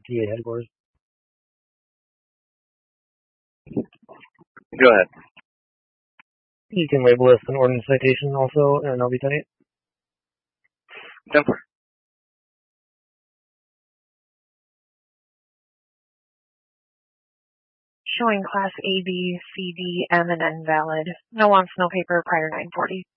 TA headquarters. Go ahead. You can label this an ordinance citation also, and I'll be tight. Temper. Showing class A, B, C, D, M, and N valid. No wants, no paper prior 940.